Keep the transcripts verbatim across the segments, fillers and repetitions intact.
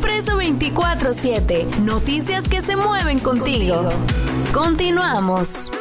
Expreso veinticuatro siete. Noticias que se mueven contigo. Continuamos.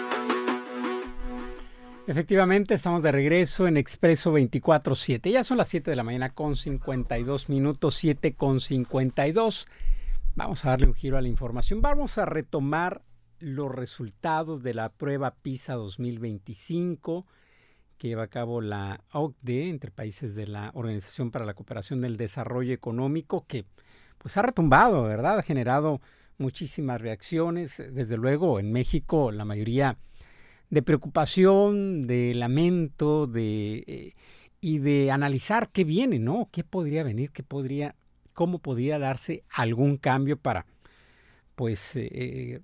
Efectivamente, estamos de regreso en Expreso veinticuatro siete. Ya son las siete de la mañana con cincuenta y dos minutos, siete con cincuenta y dos. Vamos a darle un giro a la información. Vamos a retomar los resultados de la prueba PISA dos mil veinticinco que lleva a cabo la O C D E entre países de la Organización para la Cooperación del Desarrollo Económico, que pues ha retumbado, ¿verdad? Ha generado muchísimas reacciones. Desde luego, en México la mayoría de preocupación, de lamento, de eh, y de analizar qué viene, ¿no? ¿Qué podría venir? ¿Qué podría, cómo podría darse algún cambio para, pues, eh,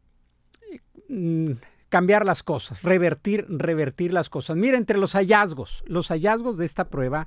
eh, cambiar las cosas, revertir, revertir las cosas? Mira, entre los hallazgos, los hallazgos de esta prueba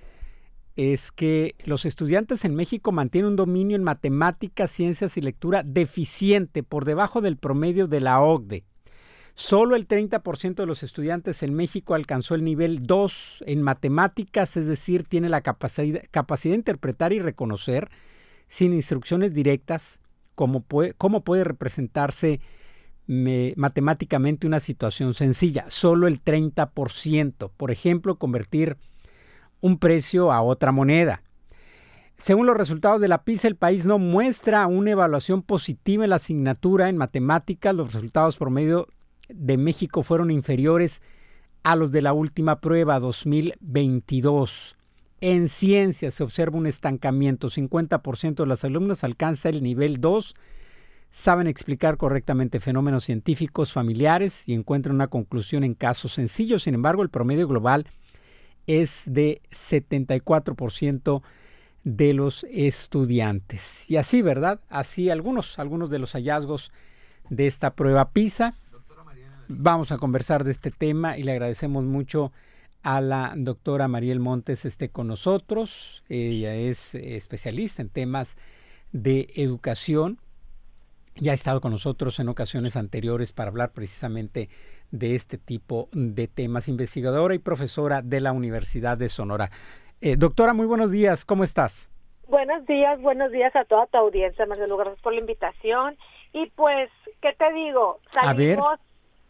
es que los estudiantes en México mantienen un dominio en matemáticas, ciencias y lectura deficiente, por debajo del promedio de la O C D E. Solo el treinta por ciento de los estudiantes en México alcanzó el nivel dos en matemáticas, es decir, tiene la capacidad, capacidad de interpretar y reconocer, sin instrucciones directas, cómo puede, cómo puede representarse me, matemáticamente una situación sencilla. Solo el treinta por ciento. Por ejemplo, convertir un precio a otra moneda. Según los resultados de la PISA, el país no muestra una evaluación positiva en la asignatura en matemáticas. Los resultados promedio de México fueron inferiores a los de la última prueba dos mil veintidós. En ciencias se observa un estancamiento. cincuenta por ciento de los alumnos alcanza el nivel dos, saben explicar correctamente fenómenos científicos familiares y encuentran una conclusión en casos sencillos. Sin embargo, el promedio global es de setenta y cuatro por ciento de los estudiantes. Y así, ¿verdad? Así algunos, algunos de los hallazgos de esta prueba PISA. Vamos a conversar de este tema y le agradecemos mucho a la doctora Mariel Montes esté con nosotros. Ella es especialista en temas de educación y ha estado con nosotros en ocasiones anteriores para hablar precisamente de este tipo de temas. Investigadora y profesora de la Universidad de Sonora. Eh, doctora, muy buenos días. ¿Cómo estás? Buenos días, buenos días a toda tu audiencia, Marcelo. Gracias por la invitación. Y pues, ¿qué te digo? Salimos... A ver.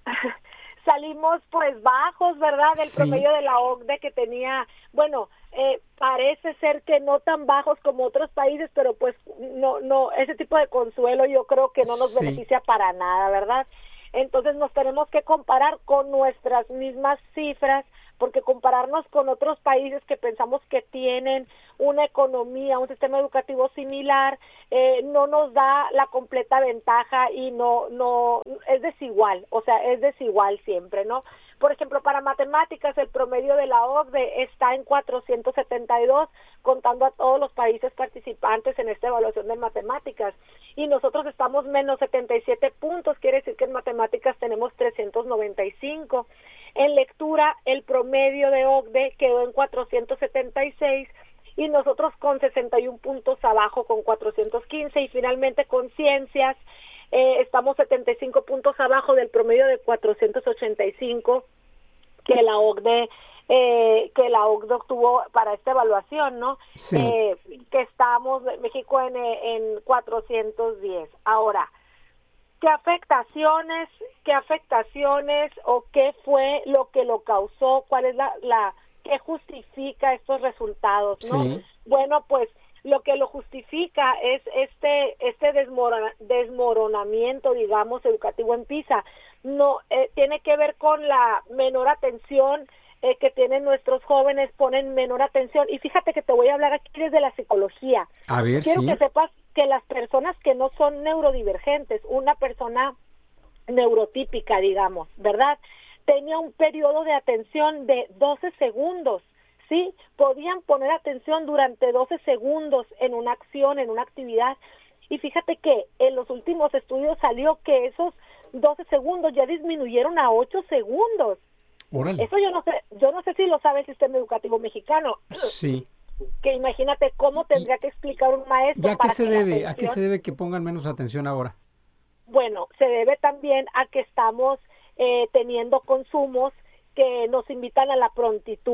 Salimos pues bajos, ¿verdad? Del sí. promedio de la O C D E que tenía, bueno, eh, parece ser que no tan bajos como otros países, pero pues no, no, ese tipo de consuelo yo creo que no nos sí. beneficia para nada, ¿verdad? Entonces nos tenemos que comparar con nuestras mismas cifras, porque compararnos con otros países que pensamos que tienen una economía, un sistema educativo similar, eh, no nos da la completa ventaja y no, no, es desigual, o sea, es desigual siempre, ¿no? Por ejemplo, para matemáticas, el promedio de la O C D E está en cuatrocientos setenta y dos, contando a todos los países participantes en esta evaluación de matemáticas. Y nosotros estamos menos setenta y siete puntos, quiere decir que en matemáticas tenemos trescientos noventa y cinco. En lectura, el promedio de O C D E quedó en cuatrocientos setenta y seis y nosotros con sesenta y uno puntos abajo con cuatrocientos quince. Y finalmente con ciencias, eh, estamos setenta y cinco puntos abajo del promedio de cuatrocientos ochenta y cinco que la O C D E eh, que la O C D E obtuvo para esta evaluación, ¿no? Sí. Eh, que estamos México en, en cuatrocientos diez. Ahora, ¿qué afectaciones, qué afectaciones o qué fue lo que lo causó? ¿Cuál es la, la qué justifica estos resultados, no? Sí. Bueno, pues lo que lo justifica es este este desmorona, desmoronamiento, digamos, educativo en PISA. No eh, tiene que ver con la menor atención eh, que tienen nuestros jóvenes, ponen menor atención. Y fíjate que te voy a hablar aquí desde la psicología. A ver, Quiero sí. que sepas que las personas que no son neurodivergentes, una persona neurotípica, digamos, ¿verdad?, tenía un periodo de atención de doce segundos, ¿sí? Podían poner atención durante doce segundos en una acción, en una actividad. Y fíjate que en los últimos estudios salió que esos doce segundos ya disminuyeron a ocho segundos. Órale. Eso yo no sé, yo no sé si lo sabe el sistema educativo mexicano. Sí. Que imagínate cómo tendría que explicar un maestro. ¿Y a qué se debe? ¿A qué se debe que pongan menos atención ahora? Bueno, se debe también a que estamos eh, teniendo consumos que nos invitan a la prontitud.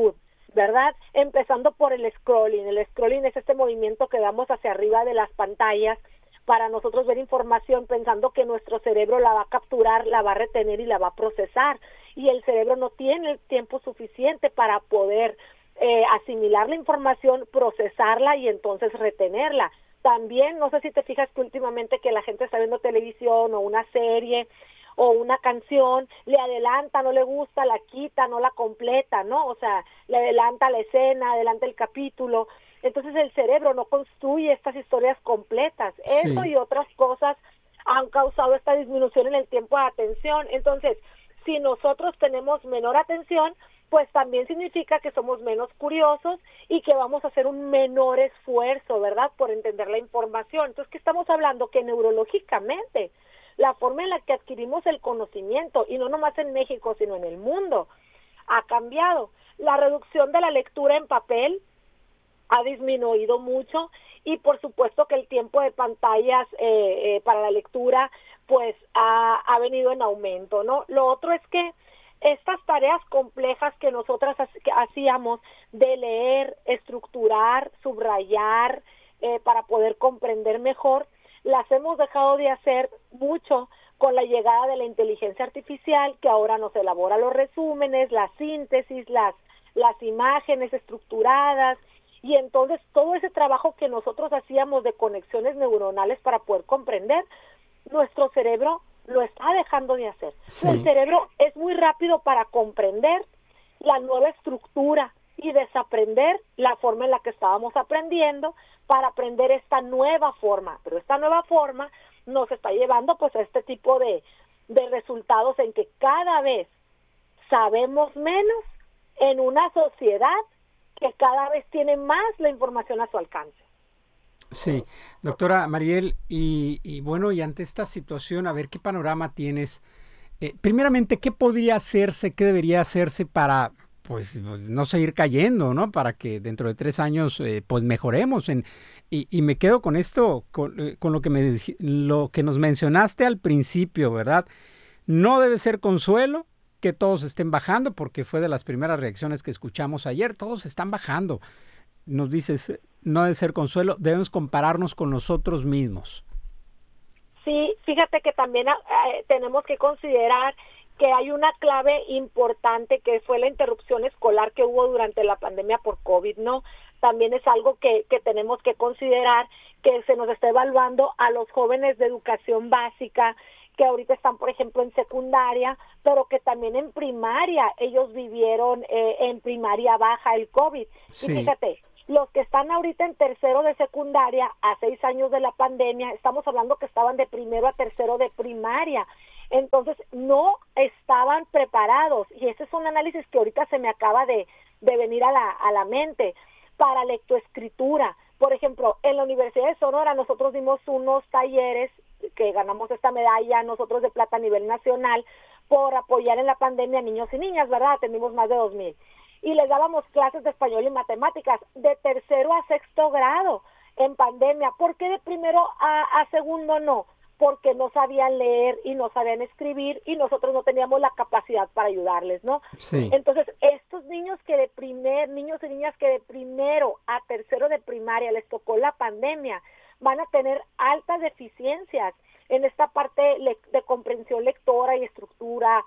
¿verdad? Empezando por el scrolling. El scrolling es este movimiento que damos hacia arriba de las pantallas para nosotros ver información pensando que nuestro cerebro la va a capturar, la va a retener y la va a procesar. Y el cerebro no tiene el tiempo suficiente para poder eh, asimilar la información, procesarla y entonces retenerla. También, no sé si te fijas que últimamente que la gente está viendo televisión o una serie o una canción, le adelanta, no le gusta, la quita, no la completa, ¿no? O sea, le adelanta la escena, adelanta el capítulo. Entonces el cerebro no construye estas historias completas. Eso sí. y otras cosas han causado esta disminución en el tiempo de atención. Entonces, si nosotros tenemos menor atención, pues también significa que somos menos curiosos y que vamos a hacer un menor esfuerzo, ¿verdad?, por entender la información. Entonces, ¿qué estamos hablando? Que neurológicamente la forma en la que adquirimos el conocimiento, y no nomás en México, sino en el mundo, ha cambiado. La reducción de la lectura en papel ha disminuido mucho y por supuesto que el tiempo de pantallas eh, eh, para la lectura pues ha, ha venido en aumento, ¿no? Lo otro es que estas tareas complejas que nosotras hacíamos de leer, estructurar, subrayar, eh, para poder comprender mejor, las hemos dejado de hacer mucho con la llegada de la inteligencia artificial, que ahora nos elabora los resúmenes, las síntesis, las, las imágenes estructuradas, y entonces todo ese trabajo que nosotros hacíamos de conexiones neuronales para poder comprender, nuestro cerebro lo está dejando de hacer. Sí. El cerebro es muy rápido para comprender la nueva estructura y desaprender la forma en la que estábamos aprendiendo para aprender esta nueva forma, pero esta nueva forma nos está llevando pues a este tipo de, de resultados en que cada vez sabemos menos en una sociedad que cada vez tiene más la información a su alcance. Sí, doctora Mariel, y, y bueno, y ante esta situación, a ver, ¿qué panorama tienes? Eh, primeramente, ¿qué podría hacerse, qué debería hacerse para, pues, no seguir cayendo, ¿no? Para que dentro de tres años, eh, pues, mejoremos. En, y, y me quedo con esto, con, eh, con lo que me, lo que nos mencionaste al principio, ¿verdad? No debe ser consuelo que todos estén bajando, porque fue de las primeras reacciones que escuchamos ayer, todos están bajando. Nos dices, no debe ser consuelo, debemos compararnos con nosotros mismos. Sí, fíjate que también eh, tenemos que considerar que hay una clave importante que fue la interrupción escolar que hubo durante la pandemia por COVID, ¿no? También es algo que, que tenemos que considerar, que se nos está evaluando a los jóvenes de educación básica, que ahorita están, por ejemplo, en secundaria, pero que también en primaria, ellos vivieron eh, en primaria baja el COVID. Sí. Y fíjate, los que están ahorita en tercero de secundaria, a seis años de la pandemia, estamos hablando que estaban de primero a tercero de primaria. Entonces, no estaban preparados. Y ese es un análisis que ahorita se me acaba de, de venir a la, a la mente para lectoescritura. Por ejemplo, en la Universidad de Sonora nosotros dimos unos talleres que ganamos esta medalla nosotros de plata a nivel nacional por apoyar en la pandemia a niños y niñas, ¿verdad? Atendimos más de dos mil. Y les dábamos clases de español y matemáticas de tercero a sexto grado en pandemia. ¿Por qué de primero a, a segundo no? Porque no sabían leer y no sabían escribir y nosotros no teníamos la capacidad para ayudarles, ¿no? Sí. Entonces, estos niños que de primer, niños y niñas que de primero a tercero de primaria les tocó la pandemia, van a tener altas deficiencias en esta parte de comprensión lectora y estructura,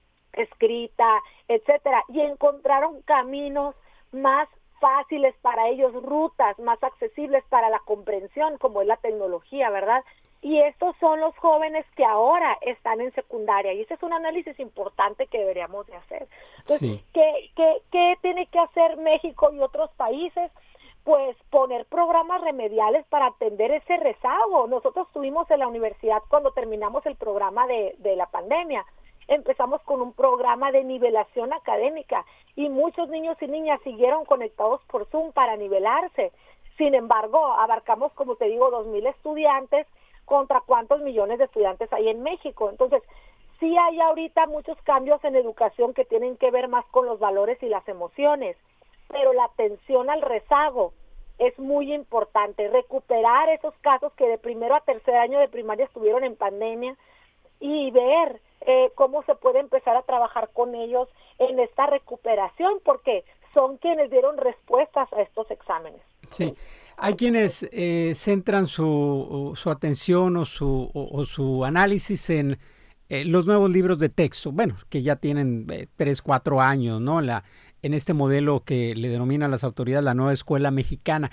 escrita, etcétera, y encontraron caminos más fáciles para ellos, rutas más accesibles para la comprensión, como es la tecnología, ¿verdad? Y estos son los jóvenes que ahora están en secundaria, y ese es un análisis importante que deberíamos de hacer. Entonces, sí. ¿qué, qué, qué tiene que hacer México y otros países? Pues poner programas remediales para atender ese rezago. Nosotros tuvimos en la universidad, cuando terminamos el programa de, de la pandemia, empezamos con un programa de nivelación académica y muchos niños y niñas siguieron conectados por Zoom para nivelarse. Sin embargo, abarcamos, como te digo, dos mil estudiantes contra cuántos millones de estudiantes hay en México. Entonces, sí hay ahorita muchos cambios en educación que tienen que ver más con los valores y las emociones, pero la atención al rezago es muy importante. Recuperar esos casos que de primero a tercer año de primaria estuvieron en pandemia y ver eh, cómo se puede empezar a trabajar con ellos en esta recuperación, porque son quienes dieron respuestas a estos exámenes. Sí, hay quienes eh, centran su, su atención o su, o, o su análisis en eh, los nuevos libros de texto, bueno, que ya tienen eh, tres, cuatro años, ¿no? La, en este modelo que le denominan las autoridades la nueva escuela mexicana.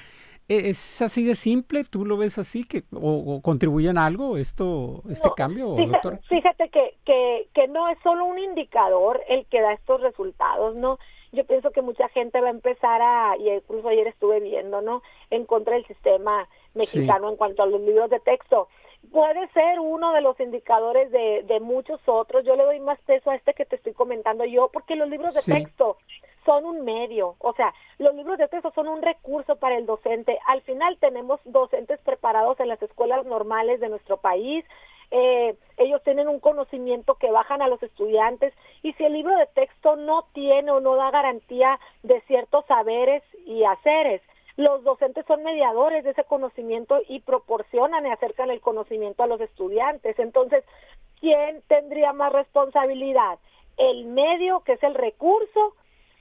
¿Es así de simple? ¿Tú lo ves así? que ¿O, o contribuyen a algo esto, este no, cambio, fíjate, doctora? Fíjate que, que, que no es solo un indicador el que da estos resultados, ¿no? Yo pienso que mucha gente va a empezar a, y incluso ayer estuve viendo, ¿no?, en contra del sistema mexicano sí. en cuanto a los libros de texto. Puede ser uno de los indicadores de, de muchos otros. Yo le doy más peso a este que te estoy comentando yo, porque los libros de sí. texto son un medio, o sea, los libros de texto son un recurso para el docente. Al final tenemos docentes preparados en las escuelas normales de nuestro país. Eh, ellos tienen un conocimiento que bajan a los estudiantes, y si el libro de texto no tiene o no da garantía de ciertos saberes y haceres, los docentes son mediadores de ese conocimiento y proporcionan y acercan el conocimiento a los estudiantes. Entonces, ¿quién tendría más responsabilidad? ¿El medio, que es el recurso,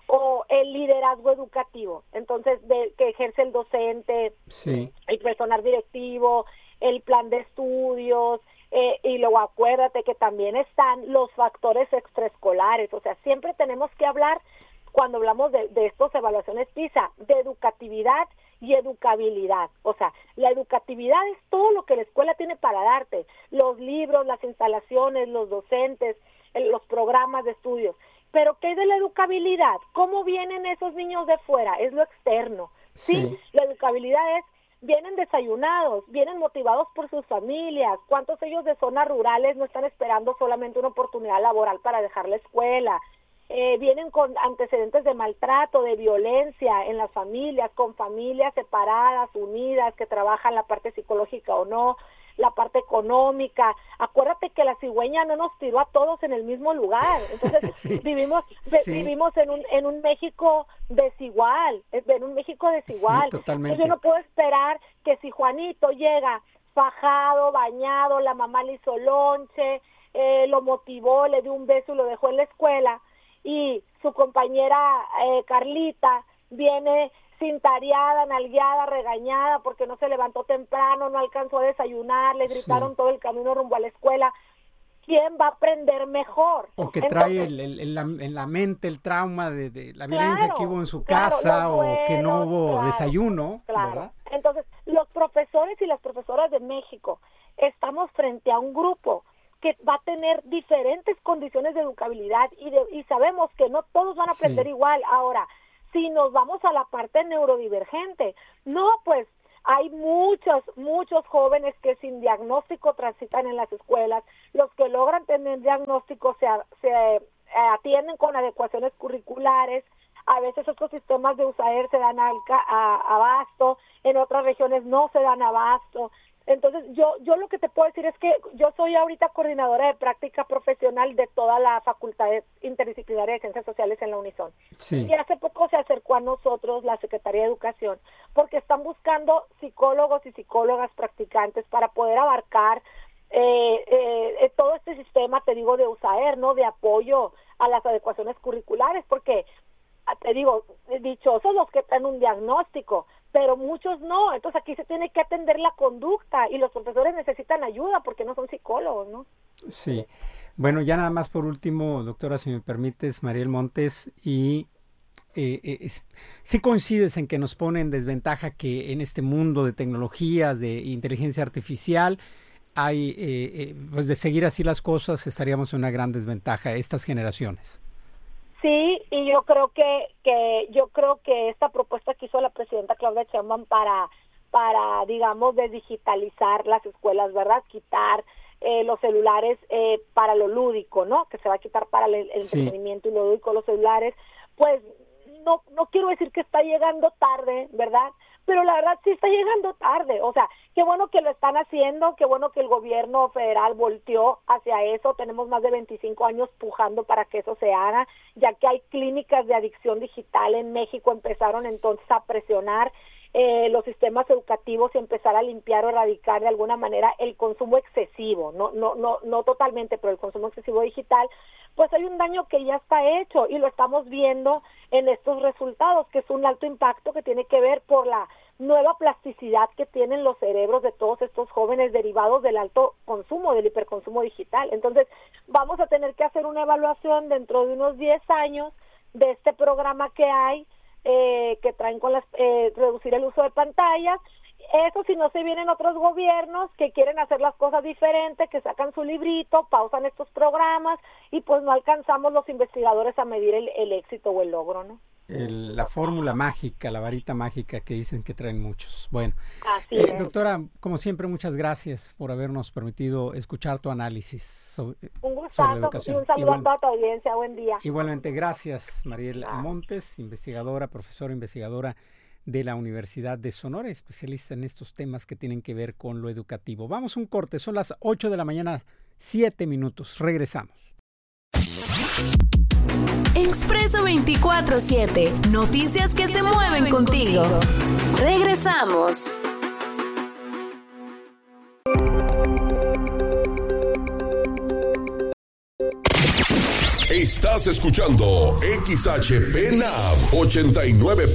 o el liderazgo educativo? Entonces, de, que ejerce el docente, sí. el personal directivo, el plan de estudios, eh, y luego acuérdate que también están los factores extraescolares. O sea, siempre tenemos que hablar, cuando hablamos de, de estas evaluaciones PISA, de educatividad y educabilidad. O sea, la educatividad es todo lo que la escuela tiene para darte, los libros, las instalaciones, los docentes, el, los programas de estudios. Pero ¿qué es de la educabilidad? ¿Cómo vienen esos niños de fuera? Es lo externo. Sí, sí. La educabilidad es, vienen desayunados, vienen motivados por sus familias. ¿Cuántos ellos de zonas rurales no están esperando solamente una oportunidad laboral para dejar la escuela? Eh, vienen con antecedentes de maltrato, de violencia en las familias, con familias separadas, unidas, que trabajan la parte psicológica o no, la parte económica. Acuérdate que la cigüeña no nos tiró a todos en el mismo lugar. Entonces sí, vivimos sí. vivimos en un en un México desigual, en un México desigual. Sí, totalmente. Entonces yo no puedo esperar que si Juanito llega fajado, bañado, la mamá le hizo lonche, eh, lo motivó, le dio un beso y lo dejó en la escuela, y su compañera eh, Carlita viene cintareada, nalgueada, regañada porque no se levantó temprano, no alcanzó a desayunar, le gritaron sí. todo el camino rumbo a la escuela. ¿Quién va a aprender mejor? O que Entonces, trae el, el, el, la, en la mente el trauma de, de la violencia claro, que hubo en su casa, claro, buenos, o que no hubo claro, desayuno, claro. ¿verdad? Entonces, los profesores y las profesoras de México estamos frente a un grupo que va a tener diferentes condiciones de educabilidad, y, de, y sabemos que no todos van a aprender sí. igual. Ahora, si nos vamos a la parte neurodivergente, no, pues hay muchos, muchos jóvenes que sin diagnóstico transitan en las escuelas. Los que logran tener diagnóstico se, se eh, atienden con adecuaciones curriculares. A veces estos sistemas de USAER se dan al, a, abasto, en otras regiones no se dan abasto. Entonces, yo yo lo que te puedo decir es que yo soy ahorita coordinadora de práctica profesional de toda la Facultad Interdisciplinaria de Ciencias Sociales en la Unison. Sí. Y hace poco se acercó a nosotros la Secretaría de Educación, porque están buscando psicólogos y psicólogas practicantes para poder abarcar eh, eh, todo este sistema, te digo, de USAER, ¿no?, de apoyo a las adecuaciones curriculares, porque, te digo, dichosos los que traen un diagnóstico, pero muchos no. Entonces aquí se tiene que atender la conducta, y los profesores necesitan ayuda porque no son psicólogos, ¿no? Sí. Bueno, ya nada más por último, doctora, si me permites, Mariel Montes, y eh, eh, sí coincides en que nos pone en desventaja que en este mundo de tecnologías, de inteligencia artificial, hay, eh, eh, pues de seguir así las cosas, estaríamos en una gran desventaja estas generaciones. Sí, y yo creo que que yo creo que esta propuesta que hizo la presidenta Claudia Sheinbaum para para digamos desdigitalizar las escuelas, ¿verdad? Quitar eh, los celulares eh, para lo lúdico, ¿no? Que se va a quitar para el, el sí. entretenimiento y lo lúdico los celulares. Pues no no quiero decir que está llegando tarde, ¿verdad? Pero la verdad sí está llegando tarde. O sea, qué bueno que lo están haciendo, qué bueno que el gobierno federal volteó hacia eso. Tenemos más de veinticinco años pujando para que eso se haga, ya que hay clínicas de adicción digital en México, empezaron entonces a presionar Eh, los sistemas educativos y empezar a limpiar o erradicar de alguna manera el consumo excesivo, no no no no totalmente, pero el consumo excesivo digital, pues hay un daño que ya está hecho y lo estamos viendo en estos resultados, que es un alto impacto que tiene que ver por la nueva plasticidad que tienen los cerebros de todos estos jóvenes derivados del alto consumo, del hiperconsumo digital. Entonces, vamos a tener que hacer una evaluación dentro de unos diez años de este programa que hay, Eh, que traen con las eh, reducir el uso de pantallas. Eso si no se vienen otros gobiernos que quieren hacer las cosas diferentes, que sacan su librito, pausan estos programas y pues no alcanzamos los investigadores a medir el, el éxito o el logro, ¿no? El, la fórmula mágica, la varita mágica que dicen que traen muchos. Bueno, Así eh, es. Doctora, como siempre, muchas gracias por habernos permitido escuchar tu análisis sobre, un gustazo y un saludo Igual, a toda tu audiencia. Buen día. Igualmente, gracias, Mariel ah. Montes, investigadora, profesora investigadora de la Universidad de Sonora, especialista en estos temas que tienen que ver con lo educativo. Vamos a un corte, son las ocho de la mañana, siete minutos. Regresamos. Expreso veinticuatro siete. Noticias que se mueven contigo. Regresamos. Estás escuchando X H P N A M ochenta y nueve